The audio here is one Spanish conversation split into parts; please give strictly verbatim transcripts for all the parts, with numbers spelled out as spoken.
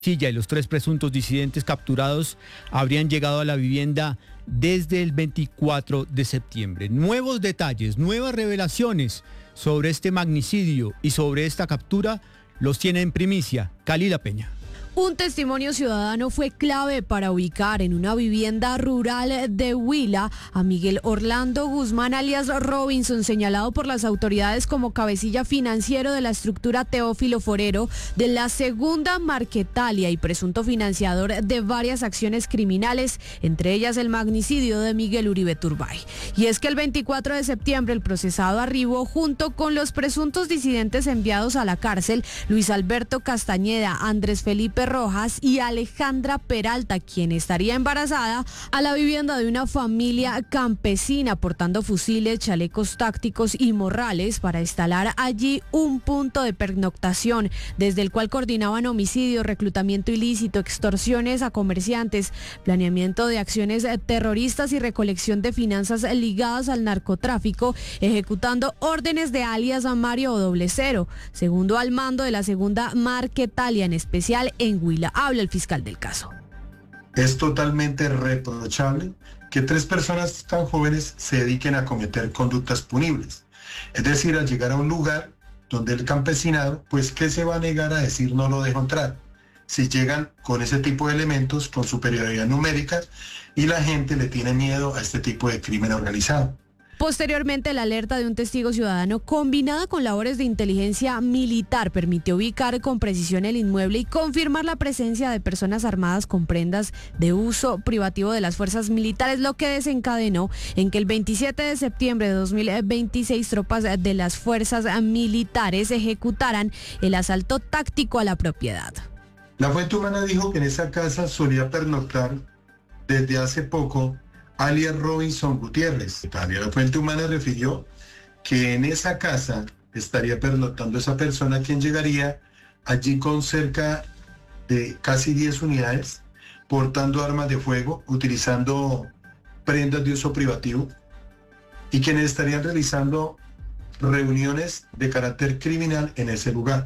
Silla y los tres presuntos disidentes capturados habrían llegado a la vivienda desde el veinticuatro de septiembre. Nuevos detalles, nuevas revelaciones sobre este magnicidio y sobre esta captura los tiene en primicia Kalila Peña. Un testimonio ciudadano fue clave para ubicar en una vivienda rural de Huila a Miguel Orlando Guzmán, alias Robinson, señalado por las autoridades como cabecilla financiero de la estructura Teófilo Forero de la Segunda Marquetalia y presunto financiador de varias acciones criminales, entre ellas el magnicidio de Miguel Uribe Turbay. Y es que el veinticuatro de septiembre el procesado arribó junto con los presuntos disidentes enviados a la cárcel, Luis Alberto Castañeda, Andrés Felipe Rojas y Alejandra Peralta, quien estaría embarazada, a la vivienda de una familia campesina portando fusiles, chalecos tácticos y morrales para instalar allí un punto de pernoctación desde el cual coordinaban homicidios, reclutamiento ilícito, extorsiones a comerciantes, planeamiento de acciones terroristas y recolección de finanzas ligadas al narcotráfico, ejecutando órdenes de alias a Mario Doble Cero, segundo al mando de la Segunda Marquetalia, en especial en Huila. Habla el fiscal del caso. Es totalmente reprochable que tres personas tan jóvenes se dediquen a cometer conductas punibles. Es decir, al llegar a un lugar donde el campesinado, pues ¿qué se va a negar a decir no lo dejo entrar? Si llegan con ese tipo de elementos, con superioridad numérica, y la gente le tiene miedo a este tipo de crimen organizado. Posteriormente, la alerta de un testigo ciudadano combinada con labores de inteligencia militar permitió ubicar con precisión el inmueble y confirmar la presencia de personas armadas con prendas de uso privativo de las fuerzas militares, lo que desencadenó en que el veintisiete de septiembre de dos mil veintiséis tropas de las fuerzas militares ejecutaran el asalto táctico a la propiedad. La fuente humana dijo que en esa casa solía pernoctar desde hace poco alias Robinson Gutiérrez. La fuente humana refirió que en esa casa estaría pernoctando esa persona, quien llegaría allí con cerca de casi diez unidades, portando armas de fuego, utilizando prendas de uso privativo, y quienes estarían realizando reuniones de carácter criminal en ese lugar.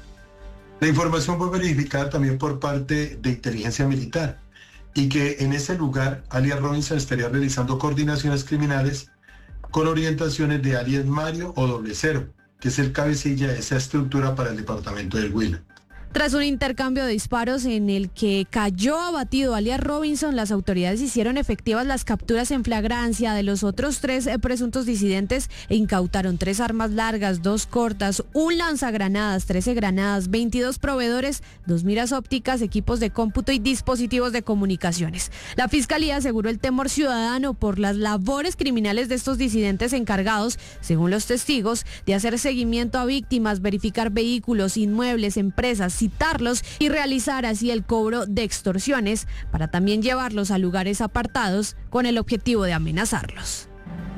La información fue verificada también por parte de inteligencia militar, y que en ese lugar alias Robinson estaría realizando coordinaciones criminales con orientaciones de alias Mario o Doble Cero, que es el cabecilla de esa estructura para el departamento del Huila. Tras un intercambio de disparos en el que cayó abatido alias Robinson, las autoridades hicieron efectivas las capturas en flagrancia de los otros tres eh, presuntos disidentes e incautaron tres armas largas, dos cortas, un lanzagranadas, trece granadas, veintidós proveedores, dos miras ópticas, equipos de cómputo y dispositivos de comunicaciones. La Fiscalía aseguró el temor ciudadano por las labores criminales de estos disidentes encargados, según los testigos, de hacer seguimiento a víctimas, verificar vehículos, inmuebles, empresas, citarlos y realizar así el cobro de extorsiones para también llevarlos a lugares apartados con el objetivo de amenazarlos.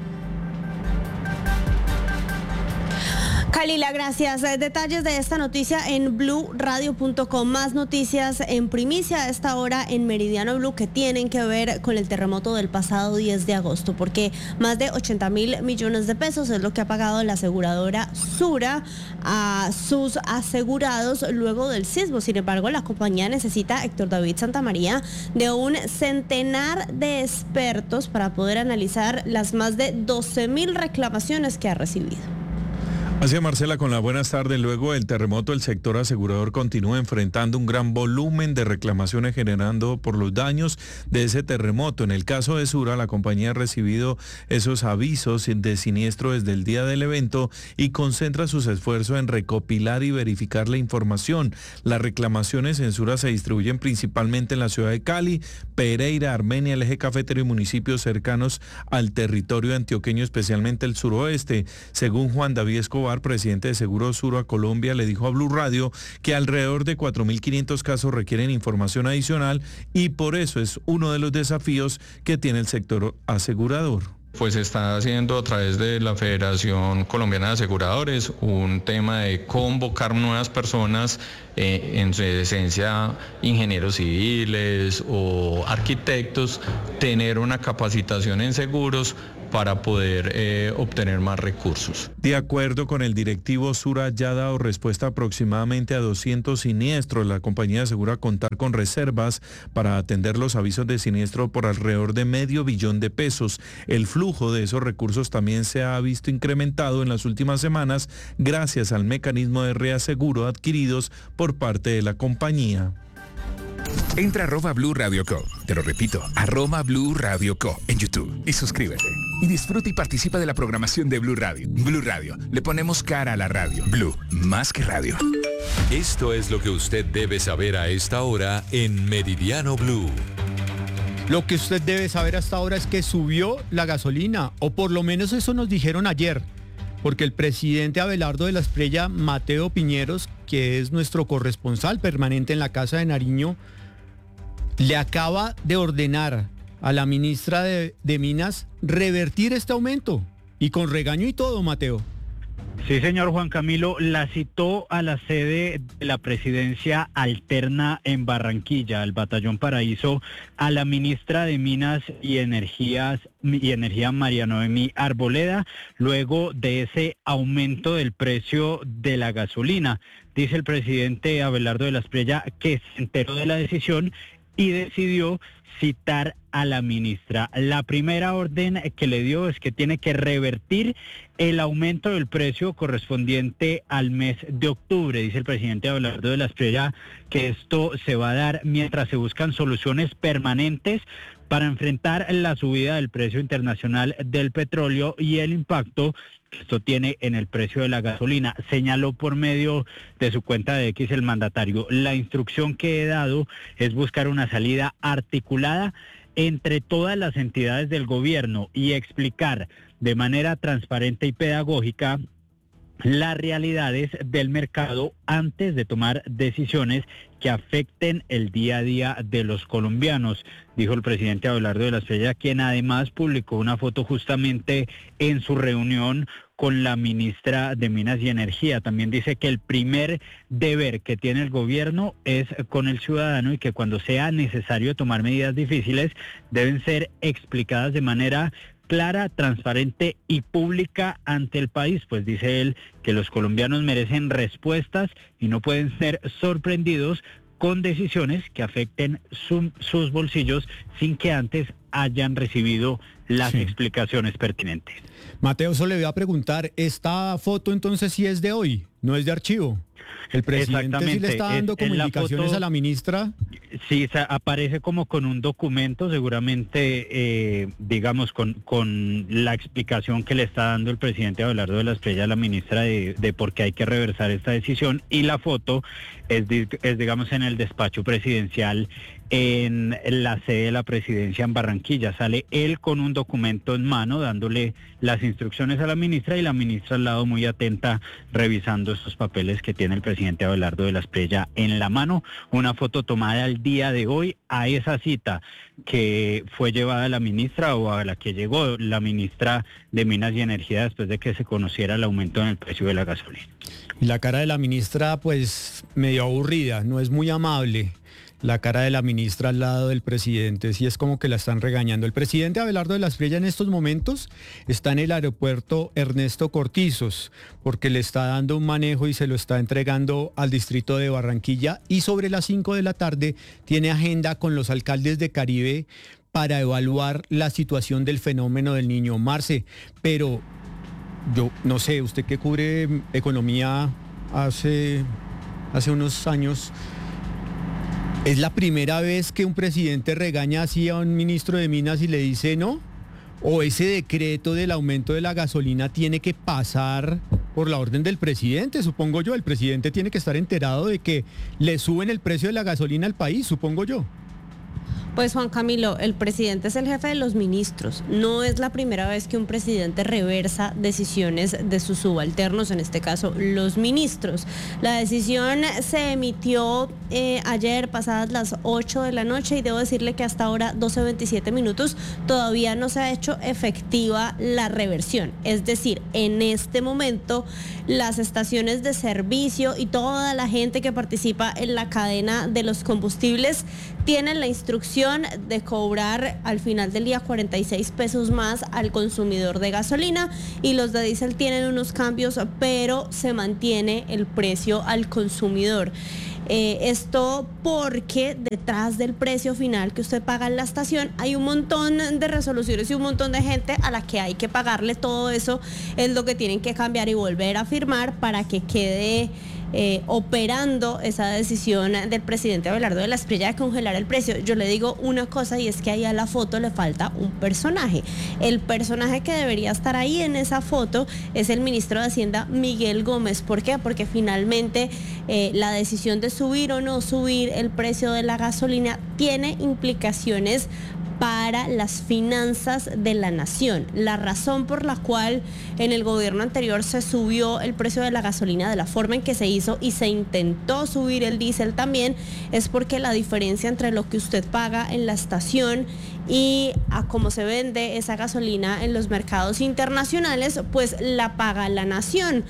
Kalila, gracias. Detalles de esta noticia en blue radio punto com. Más noticias en primicia a esta hora en Meridiano Blue que tienen que ver con el terremoto del pasado diez de agosto, porque más de ochenta mil millones de pesos es lo que ha pagado la aseguradora Sura a sus asegurados luego del sismo. Sin embargo, la compañía necesita, Héctor David Santamaría, de un centenar de expertos para poder analizar las más de doce mil reclamaciones que ha recibido. Así es, Marcela, con la buenas tardes. Luego del terremoto, el sector asegurador continúa enfrentando un gran volumen de reclamaciones generando por los daños de ese terremoto. En el caso de Sura, la compañía ha recibido esos avisos de siniestro desde el día del evento y concentra sus esfuerzos en recopilar y verificar la información. Las reclamaciones en Sura se distribuyen principalmente en la ciudad de Cali, Pereira, Armenia, el eje cafetero y municipios cercanos al territorio antioqueño, especialmente el suroeste. Según Juan David Escobar, presidente de Seguros Sura Colombia, le dijo a Blue Radio que alrededor de cuatro mil quinientos casos requieren información adicional y por eso es uno de los desafíos que tiene el sector asegurador. Pues se está haciendo a través de la Federación Colombiana de Aseguradores un tema de convocar nuevas personas, eh, en su esencia ingenieros civiles o arquitectos, tener una capacitación en seguros para poder eh, obtener más recursos. De acuerdo con el directivo, Sura ya ha dado respuesta aproximadamente a doscientos siniestros. La compañía asegura contar con reservas para atender los avisos de siniestro por alrededor de medio billón de pesos. El flujo de esos recursos también se ha visto incrementado en las últimas semanas gracias al mecanismo de reaseguro adquiridos por parte de la compañía. Entra a arroba Blue Radio Co. Te lo repito, arroba Blue Radio Co. en YouTube y suscríbete. Y disfruta y participa de la programación de Blue Radio. Blue Radio, le ponemos cara a la radio. Blue, más que radio. Esto es lo que usted debe saber a esta hora en Meridiano Blue. Lo que usted debe saber hasta ahora es que subió la gasolina, o por lo menos eso nos dijeron ayer, porque el presidente Abelardo de la Espriella, Mateo Piñeros, que es nuestro corresponsal permanente en la Casa de Nariño, le acaba de ordenar a la ministra de, de Minas revertir este aumento, y con regaño y todo, Mateo. Sí, señor Juan Camilo, la citó a la sede de la presidencia alterna en Barranquilla, al Batallón Paraíso, a la ministra de Minas y Energías y Energía, María Noemí Arboleda, luego de ese aumento del precio de la gasolina. Dice el presidente Abelardo de la Espriella que se enteró de la decisión y decidió citar a la ministra. La primera orden que le dio es que tiene que revertir el aumento del precio correspondiente al mes de octubre. Dice el presidente Abelardo de la Espriella que esto se va a dar mientras se buscan soluciones permanentes para enfrentar la subida del precio internacional del petróleo y el impacto que esto tiene en el precio de la gasolina. Señaló por medio de su cuenta de X el mandatario: la instrucción que he dado es buscar una salida articulada entre todas las entidades del gobierno y explicar de manera transparente y pedagógica las realidades del mercado antes de tomar decisiones que afecten el día a día de los colombianos, dijo el presidente Abelardo de la Espriella, quien además publicó una foto justamente en su reunión con la ministra de Minas y Energía. También dice que el primer deber que tiene el gobierno es con el ciudadano y que cuando sea necesario tomar medidas difíciles deben ser explicadas de manera clara, transparente y pública ante el país, pues dice él que los colombianos merecen respuestas y no pueden ser sorprendidos con decisiones que afecten su, sus bolsillos sin que antes hayan recibido las sí. explicaciones pertinentes. Mateo, solo le voy a preguntar, ¿esta foto entonces sí es de hoy, no es de archivo? ¿El presidente sí le está dando es, comunicaciones foto, a la ministra? Sí, aparece como con un documento, seguramente, eh, digamos, con, con la explicación que le está dando el presidente Abelardo de la Espriella a la ministra de, de por qué hay que reversar esta decisión, y la foto es, es, digamos, en el despacho presidencial en la sede de la presidencia en Barranquilla. Sale él con un documento en mano dándole las instrucciones a la ministra y la ministra al lado muy atenta revisando estos papeles que tiene el presidente Abelardo de la Espriella en la mano. Una foto tomada al día de hoy a esa cita que fue llevada a la ministra o a la que llegó la ministra de Minas y Energía después de que se conociera el aumento en el precio de la gasolina. Y la cara de la ministra pues medio aburrida, no es muy amable. La cara de la ministra al lado del presidente, sí es como que la están regañando. El presidente Abelardo de la Espriella en estos momentos está en el aeropuerto Ernesto Cortizos, porque le está dando un manejo y se lo está entregando al distrito de Barranquilla, y sobre las cinco de la tarde tiene agenda con los alcaldes de Caribe para evaluar la situación del fenómeno del Niño. Marce, pero yo no sé, usted que cubre economía hace, hace unos años, ¿es la primera vez que un presidente regaña así a un ministro de Minas y le dice no? ¿O ese decreto del aumento de la gasolina tiene que pasar por la orden del presidente? Supongo yo, el presidente tiene que estar enterado de que le suben el precio de la gasolina al país, supongo yo. Pues Juan Camilo, el presidente es el jefe de los ministros. No es la primera vez que un presidente reversa decisiones de sus subalternos, en este caso los ministros. La decisión se emitió eh, ayer pasadas las ocho de la noche y debo decirle que hasta ahora, doce veintisiete minutos, todavía no se ha hecho efectiva la reversión. Es decir, en este momento las estaciones de servicio y toda la gente que participa en la cadena de los combustibles tienen la instrucción decisión de cobrar al final del día cuarenta y seis pesos más al consumidor de gasolina, y los de diésel tienen unos cambios, pero se mantiene el precio al consumidor. Eh, esto porque detrás del precio final que usted paga en la estación hay un montón de resoluciones y un montón de gente a la que hay que pagarle. Todo eso es lo que tienen que cambiar y volver a firmar para que quede eh, operando esa decisión del presidente Abelardo de la Espriella de congelar el precio. Yo le digo una cosa, y es que ahí a la foto le falta un personaje. El personaje que debería estar ahí en esa foto es el ministro de Hacienda, Miguel Gómez. ¿Por qué? Porque finalmente eh, la decisión de subir o no subir el precio de la gasolina tiene implicaciones para las finanzas de la nación. La razón por la cual en el gobierno anterior se subió el precio de la gasolina de la forma en que se hizo y se intentó subir el diésel también es porque la diferencia entre lo que usted paga en la estación y a cómo se vende esa gasolina en los mercados internacionales, pues la paga la nación.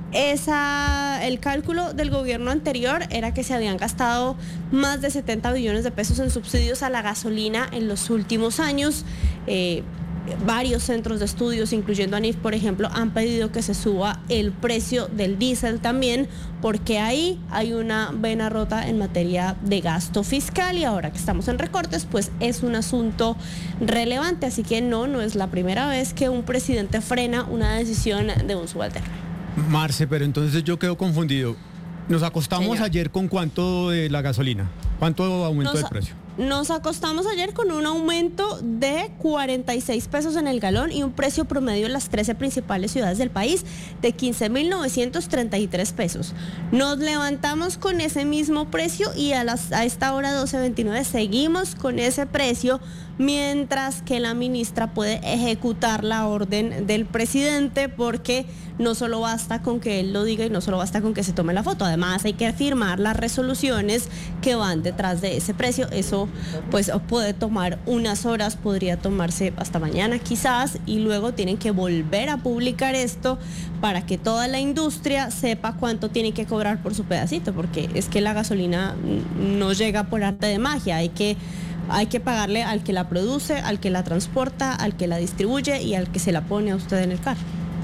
Esa, el cálculo del gobierno anterior era que se habían gastado más de setenta billones de pesos en subsidios a la gasolina en los últimos años. Eh, varios centros de estudios, incluyendo ANIF, por ejemplo, han pedido que se suba el precio del diésel también, porque ahí hay una vena rota en materia de gasto fiscal, y ahora que estamos en recortes, pues es un asunto relevante. Así que no, no es la primera vez que un presidente frena una decisión de un subalterno. Marce, pero entonces yo quedo confundido. Nos acostamos Señor. ayer con cuánto de la gasolina, cuánto aumentó Nos, el precio. Nos acostamos ayer con un aumento de cuarenta y seis pesos en el galón y un precio promedio en las trece principales ciudades del país de quince mil novecientos treinta y tres pesos. Nos levantamos con ese mismo precio y a, las, a esta hora doce veintinueve seguimos con ese precio, mientras que la ministra puede ejecutar la orden del presidente, porque no solo basta con que él lo diga y no solo basta con que se tome la foto, además hay que firmar las resoluciones que van detrás de ese precio. Eso pues puede tomar unas horas, podría tomarse hasta mañana quizás, y luego tienen que volver a publicar esto para que toda la industria sepa cuánto tiene que cobrar por su pedacito, porque es que la gasolina no llega por arte de magia, hay que Hay que pagarle al que la produce, al que la transporta, al que la distribuye y al que se la pone a usted en el carro.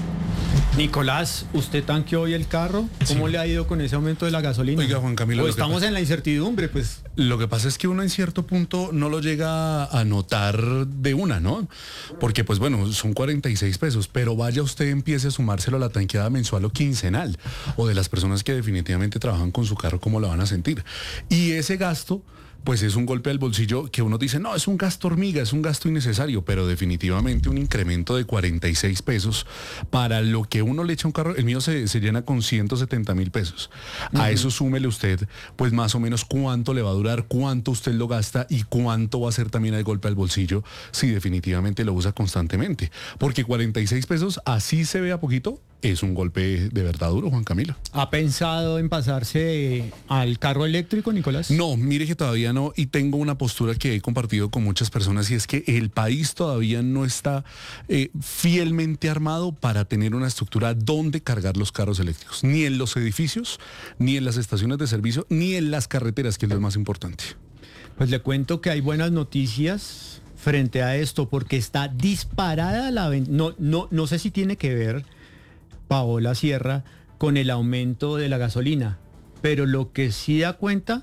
Nicolás, ¿usted tanqueó hoy el carro? ¿Cómo sí. le ha ido con ese aumento de la gasolina? Oiga, Juan Camilo, o estamos en la incertidumbre, pues. Lo que pasa es que uno en cierto punto no lo llega a notar de una, ¿no? Porque pues bueno, son cuarenta y seis pesos, pero vaya usted, empiece a sumárselo a la tanqueada mensual o quincenal, o de las personas que definitivamente trabajan con su carro, ¿cómo lo van a sentir? Y ese gasto pues es un golpe al bolsillo que uno dice, no, es un gasto hormiga, es un gasto innecesario, pero definitivamente un incremento de cuarenta y seis pesos para lo que uno le echa a un carro. El mío se, se llena con ciento setenta mil pesos. Uh-huh. A eso súmele usted, pues más o menos cuánto le va a durar, cuánto usted lo gasta y cuánto va a ser también el golpe al bolsillo si definitivamente lo usa constantemente. Porque cuarenta y seis pesos, así se ve a poquito, es un golpe de verdad duro, Juan Camilo. ¿Ha pensado en pasarse al carro eléctrico, Nicolás? No, mire que todavía no, y tengo una postura que he compartido con muchas personas, y es que el país todavía no está eh, fielmente armado para tener una estructura donde cargar los carros eléctricos, ni en los edificios, ni en las estaciones de servicio, ni en las carreteras, que es lo más importante. Pues le cuento que hay buenas noticias frente a esto, porque está disparada la venta. No, no, no sé si tiene que ver, Paola Sierra, con el aumento de la gasolina, pero lo que sí da cuenta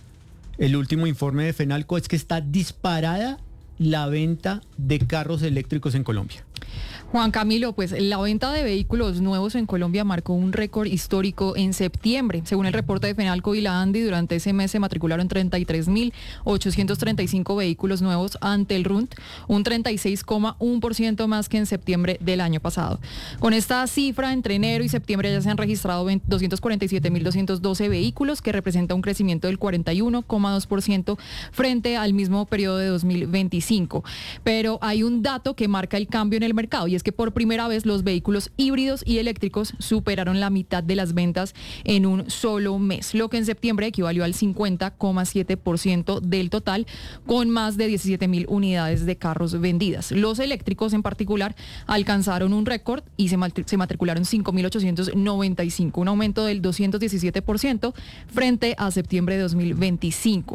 el último informe de Fenalco es que está disparada la venta de carros eléctricos en Colombia. Juan Camilo, pues la venta de vehículos nuevos en Colombia marcó un récord histórico en septiembre. Según el reporte de Fenalco y la ANDI, durante ese mes se matricularon treinta y tres mil ochocientos treinta y cinco vehículos nuevos ante el R U N T, un treinta y seis coma uno por ciento más que en septiembre del año pasado. Con esta cifra, entre enero y septiembre ya se han registrado doscientos cuarenta y siete mil doscientos doce vehículos, que representa un crecimiento del cuarenta y uno coma dos por ciento frente al mismo periodo de dos mil veinticinco. Pero hay un dato que marca el cambio en el mercado, y es que por primera vez los vehículos híbridos y eléctricos superaron la mitad de las ventas en un solo mes, lo que en septiembre equivalió al cincuenta coma siete por ciento del total, con más de diecisiete mil unidades de carros vendidas. Los eléctricos en particular alcanzaron un récord y se, matri- se matricularon cinco mil ochocientos noventa y cinco, un aumento del doscientos diecisiete por ciento frente a septiembre de dos mil veinticinco.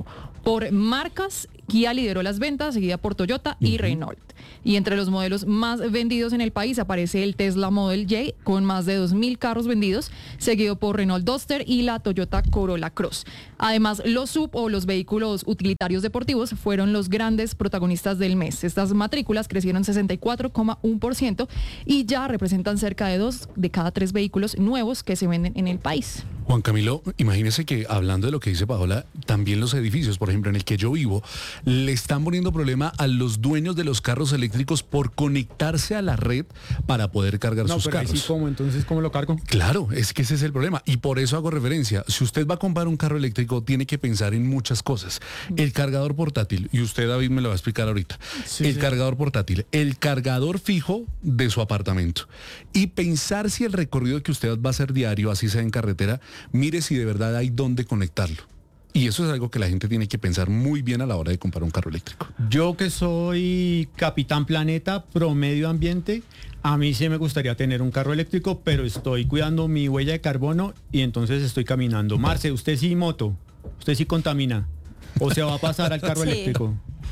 Por marcas, Kia lideró las ventas, seguida por Toyota y uh-huh. Renault. Y entre los modelos más vendidos en el país aparece el Tesla Model Y con más de dos mil carros vendidos, seguido por Renault Duster y la Toyota Corolla Cross. Además, los S U V o los vehículos utilitarios deportivos fueron los grandes protagonistas del mes. Estas matrículas crecieron sesenta y cuatro coma uno por ciento y ya representan cerca de dos de cada tres vehículos nuevos que se venden en el país. Juan Camilo, imagínese que hablando de lo que dice Paola, también los edificios, por ejemplo, en el que yo vivo, le están poniendo problema a los dueños de los carros eléctricos por conectarse a la red para poder cargar no, sus pero carros. Ahí sí, ¿cómo? Entonces, ¿cómo lo cargo? Claro, es que ese es el problema y por eso hago referencia. Si usted va a comprar un carro eléctrico, tiene que pensar en muchas cosas. El cargador portátil, y usted, David, me lo va a explicar ahorita. Sí, el sí. cargador portátil, el cargador fijo de su apartamento y pensar si el recorrido que usted va a hacer diario, así sea en carretera, mire si de verdad hay dónde conectarlo. Y eso es algo que la gente tiene que pensar muy bien a la hora de comprar un carro eléctrico. Yo que soy capitán planeta, pro medio ambiente, a mí sí me gustaría tener un carro eléctrico, pero estoy cuidando mi huella de carbono y entonces estoy caminando. Marce, usted sí moto, usted sí contamina. ¿O se va a pasar al carro sí. eléctrico?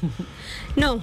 No.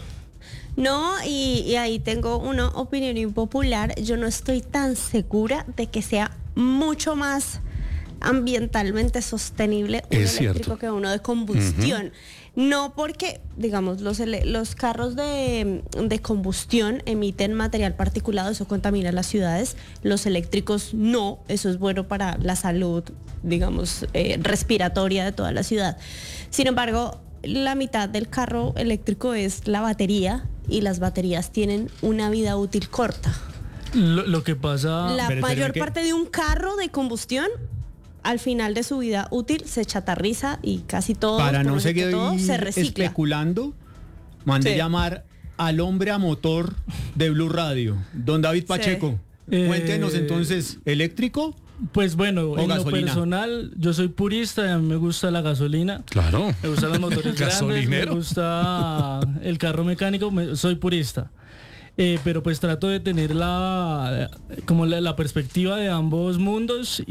No, y, y ahí tengo una opinión impopular. Yo no estoy tan segura de que sea mucho más ambientalmente sostenible un es eléctrico cierto. que uno de combustión. Uh-huh. No porque, digamos, los, los carros de, de combustión emiten material particulado, eso contamina las ciudades. Los eléctricos no, eso es bueno para la salud, digamos, eh, respiratoria de toda la ciudad. Sin embargo, la mitad del carro eléctrico es la batería y las baterías tienen una vida útil corta. Lo, lo que pasa... La pero mayor que... parte de un carro de combustión al final de su vida útil se chatarriza y casi todo, para no seguir todo se recicla. Especulando, mandé sí. llamar al hombre a motor de Blue Radio, don David Pacheco. Sí. Cuéntenos eh... entonces, ¿eléctrico? Pues bueno, en gasolina. Lo personal, yo soy purista y a mí me gusta la gasolina. Claro. Me gustan los motores grandes, me gusta el carro mecánico, me, soy purista. Eh, pero pues trato de tener la, como la, la perspectiva de ambos mundos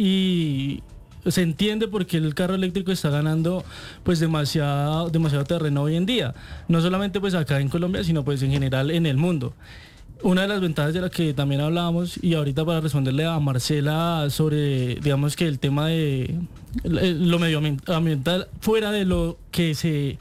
y se entiende por qué el carro eléctrico está ganando pues demasiado, demasiado terreno hoy en día. No solamente pues acá en Colombia, sino pues en general en el mundo. Una de las ventajas de la que también hablábamos, y ahorita para responderle a Marcela sobre, digamos que el tema de lo medioambiental, fuera de lo que se,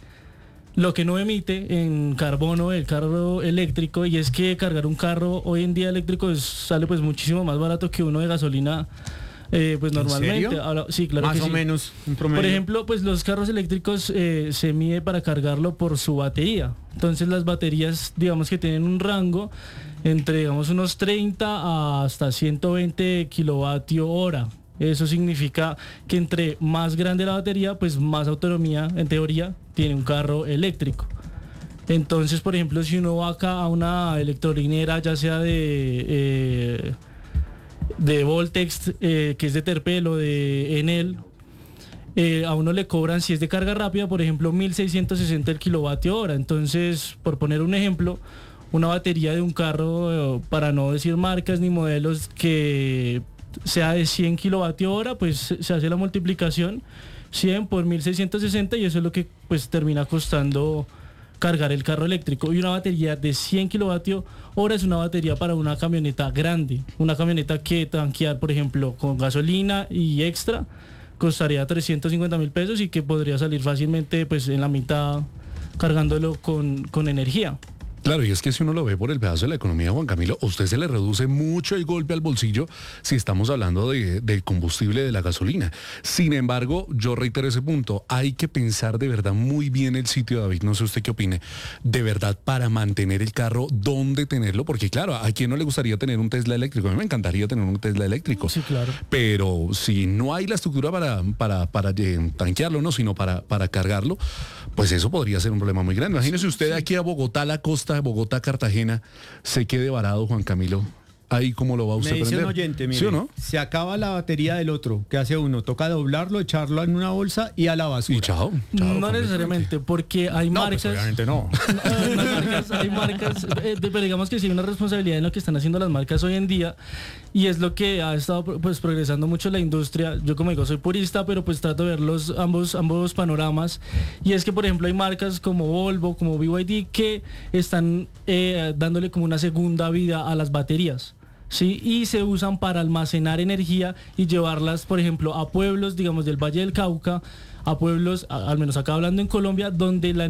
lo que no emite en carbono el carro eléctrico, y es que cargar un carro hoy en día eléctrico es, sale pues muchísimo más barato que uno de gasolina. Eh, pues normalmente. ¿En serio? Ahora, sí, claro más que o sí. menos un promedio. Por ejemplo, pues los carros eléctricos eh, se mide para cargarlo por su batería. Entonces las baterías, digamos que tienen un rango entre, digamos, unos treinta hasta ciento veinte kilovatio hora. Eso significa que entre más grande la batería, pues más autonomía, en teoría, tiene un carro eléctrico. Entonces, por ejemplo, si uno va acá a una electrolinera, ya sea de... Eh, de Voltex, eh, que es de Terpel o de Enel, eh, a uno le cobran, si es de carga rápida, por ejemplo, mil seiscientos sesenta el kilovatio hora. Entonces, por poner un ejemplo, una batería de un carro, eh, para no decir marcas ni modelos, que sea de cien kilovatio hora, pues se hace la multiplicación, cien por mil seiscientos sesenta, y eso es lo que pues termina costando cargar el carro eléctrico. Y una batería de cien kilovatio hora es una batería para una camioneta grande, una camioneta que tanquear, por ejemplo, con gasolina y extra, costaría trescientos cincuenta mil pesos y que podría salir fácilmente pues en la mitad cargándolo con, con energía. Claro, y es que si uno lo ve por el pedazo de la economía, Juan Camilo, a usted se le reduce mucho el golpe al bolsillo si estamos hablando de, del combustible de la gasolina. Sin embargo, yo reitero ese punto, hay que pensar de verdad muy bien el sitio, David, no sé usted qué opine, de verdad para mantener el carro, dónde tenerlo, porque claro, ¿a quién no le gustaría tener un Tesla eléctrico? A mí me encantaría tener un Tesla eléctrico. Sí, claro. Pero si no hay la estructura para, para, para eh, tanquearlo, no, sino para, para cargarlo, pues eso podría ser un problema muy grande. Imagínese usted aquí a Bogotá, la costa de Bogotá, Cartagena, se quede varado, Juan Camilo. Ahí cómo lo va usted a prender. Me dice un oyente, mire, ¿sí o no? Se acaba la batería del otro. ¿Qué hace uno? Toca doblarlo, echarlo en una bolsa y a la basura. Y chao. chao no necesariamente, porque hay no, marcas... Pues obviamente no. hay marcas, hay marcas eh, pero digamos que sí hay una responsabilidad en lo que están haciendo las marcas hoy en día, y es lo que ha estado pues progresando mucho la industria. Yo, como digo, soy purista, pero pues trato de ver los ambos ambos panoramas, y es que por ejemplo hay marcas como Volvo, como B Y D, que están eh, dándole como una segunda vida a las baterías, ¿sí? Y se usan para almacenar energía y llevarlas, por ejemplo, a pueblos, digamos, del Valle del Cauca, a pueblos, a- al menos acá hablando en Colombia, donde la